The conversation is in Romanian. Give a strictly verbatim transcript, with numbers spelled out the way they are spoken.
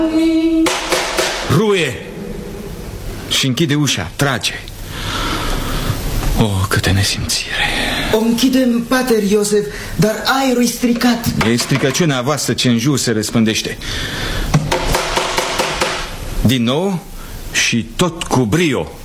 Ruie! Și închide ușa, trage. O, câtă nesimțire. O închidem, pater Iosef, dar aerul e stricat. E stricăciunea voastră ce în jur se răspândește. Din nou și tot cu brio.